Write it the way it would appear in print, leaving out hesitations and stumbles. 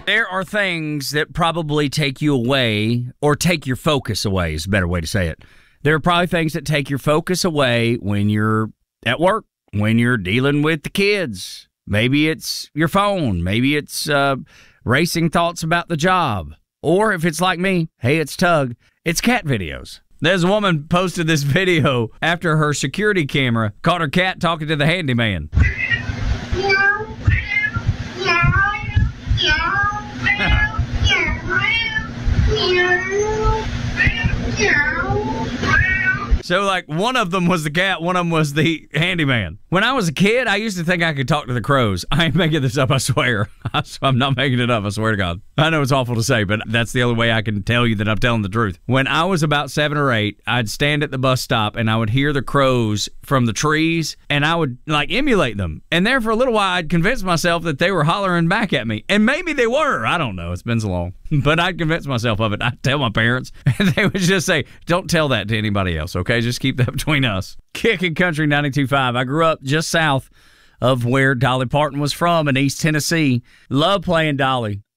There are things that probably take you away, or take your focus away is a better way to say it. There are probably things that take your focus away when you're at work, when you're dealing with the kids. Maybe it's your phone. Maybe it's racing thoughts about the job. Or if it's like me, hey, it's Tug, it's cat videos. There's a woman posted this video after her security camera caught her cat talking to the handyman. So, like, one of them was the cat, one of them was the handyman. When I was a kid, I used to think I could talk to the crows. I ain't making this up, I swear. I'm not making it up, I swear to God. I know it's awful to say, but that's the only way I can tell you that I'm telling the truth. When I was about 7 or 8, I'd stand at the bus stop and I would hear the crows from the trees, and I would, like, emulate them. And there for a little while, I'd convince myself that they were hollering back at me. And maybe they were. I don't know. It's been so long. But I'd convince myself of it. I'd tell my parents, and they would just say, don't tell that to anybody else, okay? Just keep that between us. Kicking Country 92.5. I grew up just south of where Dolly Parton was from in East Tennessee. Love playing Dolly.